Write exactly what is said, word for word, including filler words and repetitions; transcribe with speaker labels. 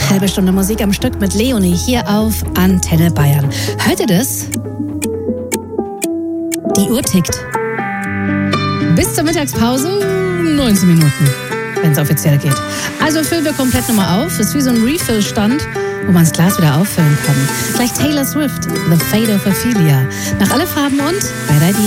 Speaker 1: Halbe Stunde Musik am Stück mit Leonie hier auf Antenne Bayern. Hört ihr das? Die Uhr tickt. Bis zur Mittagspause neunzehn Minuten, wenn es offiziell geht. Also füllen wir komplett nochmal auf. Ist wie so ein Refill-Stand, wo man das Glas wieder auffüllen kann. Gleich Taylor Swift, The Fate of Ophelia. Nach alle Farben und bei dir.